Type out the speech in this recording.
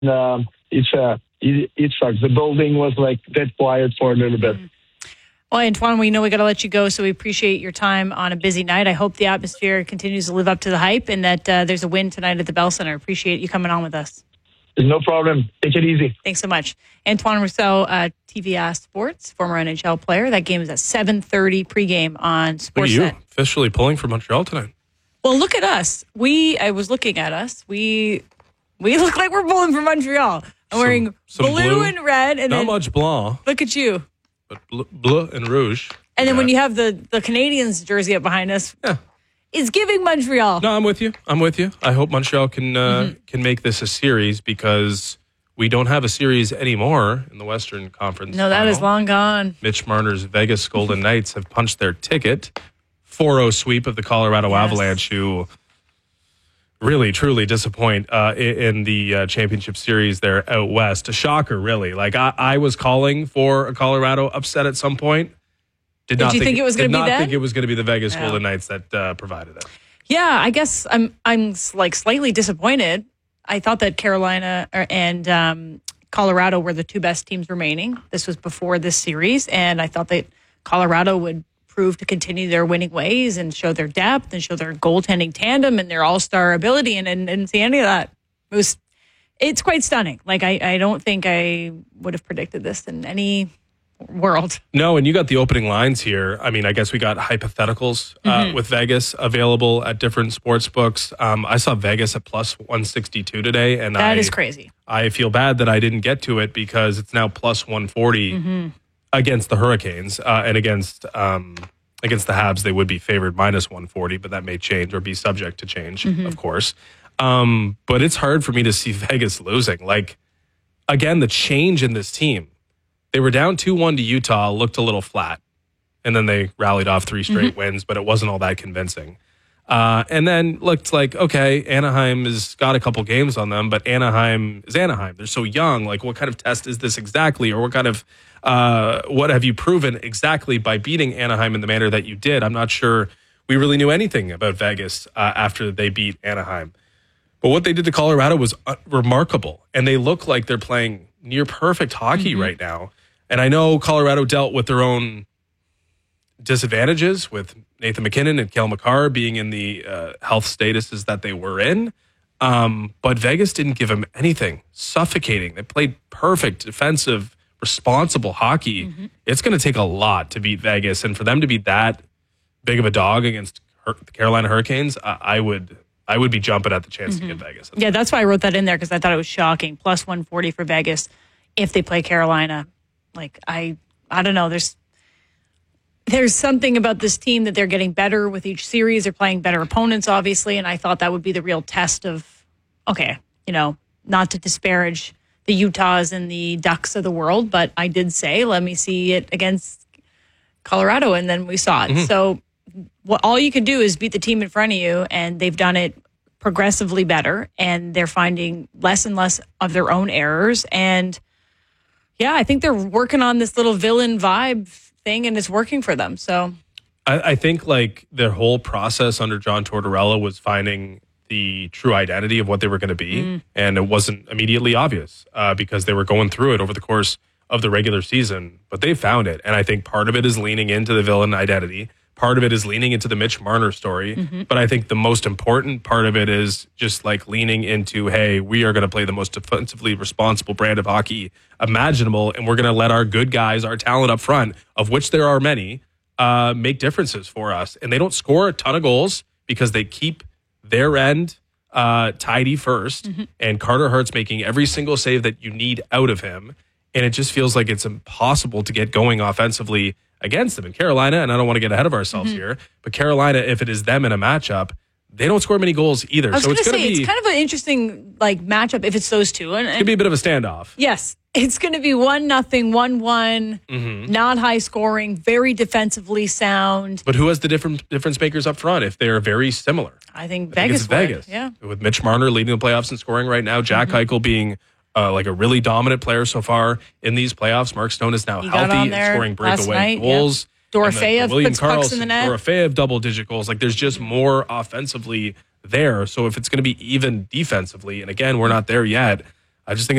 It sucks. The building was like dead quiet for a little bit. Well, Antoine, we know we got to let you go, so we appreciate your time on a busy night. I hope the atmosphere continues to live up to the hype and that there's a win tonight at the Bell Center. Appreciate you coming on with us. No problem. Take it easy. Thanks so much. Antoine Roussel, TVA Sports, former NHL player. That game is at 7:30 pregame on Sportsnet. Look at you, officially pulling for Montreal tonight. Well, look at us. I was looking at us. We look like we're pulling for Montreal. I'm wearing blue and red. And not much blanc. Look at you. But bleu and rouge. And then when you have the Canadiens jersey up behind us, it's giving Montreal. No, I'm with you. I hope Montreal can make this a series because we don't have a series anymore in the Western Conference. No, that is long gone. Mitch Marner's Vegas Golden Knights have punched their ticket. 4-0 sweep of the Colorado Avalanche, who really, truly disappoint in the championship series there out west. A shocker, really. Like, I was calling for a Colorado upset at some point. Did you think it was going to be that? Did not think it was going to be the Vegas Golden Knights that provided it. Yeah, I guess I'm like slightly disappointed. I thought that Carolina and Colorado were the two best teams remaining. This was before this series, and I thought that Colorado would prove to continue their winning ways and show their depth and show their goaltending tandem and their all-star ability, and didn't see any of that. It's quite stunning. Like, I don't think I would have predicted this in any world. No, and you got the opening lines here. I mean, I guess we got hypotheticals with Vegas available at different sports books. I saw Vegas at plus 162 today, and that is crazy. I feel bad that I didn't get to it because it's now plus 140 against the Hurricanes and against the Habs. They would be favored minus 140, but that may change or be subject to change, of course. But it's hard for me to see Vegas losing. Like, again, the change in this team. They were down 2-1 to Utah, looked a little flat, and then they rallied off 3 straight wins, but it wasn't all that convincing. And then looked like, okay, Anaheim has got a couple games on them, but Anaheim is Anaheim. They're so young. Like, what kind of test is this exactly? Or what kind of, what have you proven exactly by beating Anaheim in the manner that you did? I'm not sure we really knew anything about Vegas after they beat Anaheim. But what they did to Colorado was remarkable, and they look like they're playing near perfect hockey right now. And I know Colorado dealt with their own disadvantages with Nathan McKinnon and Cale Makar being in the health statuses that they were in. But Vegas didn't give them anything. Suffocating. They played perfect, defensive, responsible hockey. It's going to take a lot to beat Vegas. And for them to be that big of a dog against the Carolina Hurricanes, I would be jumping at the chance to get Vegas. Yeah, that's why I wrote that in there, because I thought it was shocking. Plus 140 for Vegas if they play Carolina. Like, I don't know. There's something about this team that they're getting better with each series. They're playing better opponents, obviously, and I thought that would be the real test of, okay, not to disparage the Utahs and the Ducks of the world, but I did say, let me see it against Colorado, and then we saw it. So all you can do is beat the team in front of you, and they've done it progressively better, and they're finding less and less of their own errors. And yeah, I think they're working on this little villain vibe thing, and it's working for them. So I think like their whole process under John Tortorella was finding the true identity of what they were going to be. And it wasn't immediately obvious because they were going through it over the course of the regular season, but they found it. And I think part of it is leaning into the villain identity. Part of it is leaning into the Mitch Marner story. But I think the most important part of it is just like leaning into, hey, we are going to play the most defensively responsible brand of hockey imaginable. And we're going to let our good guys, our talent up front, of which there are many, make differences for us. And they don't score a ton of goals because they keep their end tidy first. And Carter Hart's making every single save that you need out of him. And it just feels like it's impossible to get going offensively against them. In Carolina, and I don't want to get ahead of ourselves here, but Carolina, if it is them in a matchup, they don't score many goals either. So it's kind of an interesting matchup if it's those two. And it could be a bit of a standoff. Yes. It's going to be 1-0, 1-1, not high scoring, very defensively sound. But who has the difference makers up front if they're very similar? I think Vegas. Yeah. With Mitch Marner leading the playoffs in scoring right now, Jack Eichel being like a really dominant player so far in these playoffs. Mark Stone is now healthy and scoring breakaway goals. Dorofeyev puts pucks in the net. Dorofeyev double-digit goals. Like, there's just more offensively there. So if it's going to be even defensively, and again, we're not there yet, I just think